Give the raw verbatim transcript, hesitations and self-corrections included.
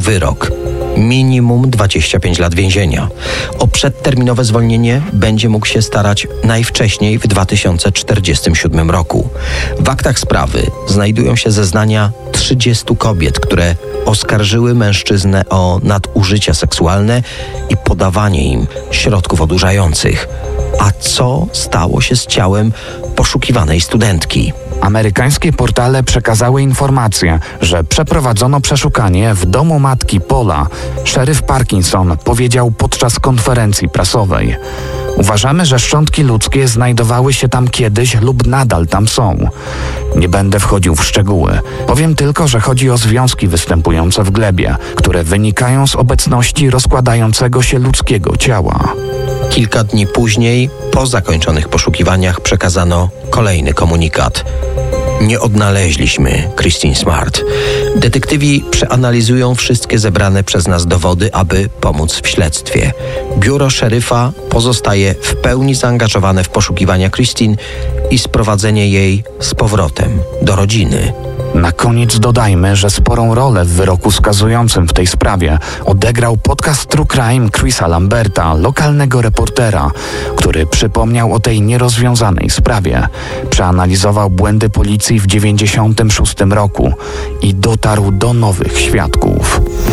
wyrok. Minimum dwadzieścia pięć lat więzienia. O przedterminowe zwolnienie będzie mógł się starać najwcześniej w dwa tysiące czterdziestym siódmym roku. W aktach sprawy znajdują się zeznania trzydziestu kobiet, które oskarżyły mężczyznę o nadużycia seksualne i podawanie im środków odurzających. A co stało się z ciałem poszukiwanej studentki? Amerykańskie portale przekazały informację, że przeprowadzono przeszukanie w domu matki Paula. Szeryf Parkinson powiedział podczas konferencji prasowej: uważamy, że szczątki ludzkie znajdowały się tam kiedyś lub nadal tam są. Nie będę wchodził w szczegóły. Powiem tylko, że chodzi o związki występujące w glebie, które wynikają z obecności rozkładającego się ludzkiego ciała. Kilka dni później, po zakończonych poszukiwaniach, przekazano kolejny komunikat. Nie odnaleźliśmy Christine Smart. Detektywi przeanalizują wszystkie zebrane przez nas dowody, aby pomóc w śledztwie. Biuro szeryfa pozostaje w pełni zaangażowane w poszukiwania Christine i sprowadzenie jej z powrotem do rodziny. Na koniec dodajmy, że sporą rolę w wyroku skazującym w tej sprawie odegrał podcast True Crime Chrisa Lamberta, lokalnego reportera, który przypomniał o tej nierozwiązanej sprawie. Przeanalizował błędy policji w dziewięćdziesiątym szóstym roku i dotarł do nowych świadków.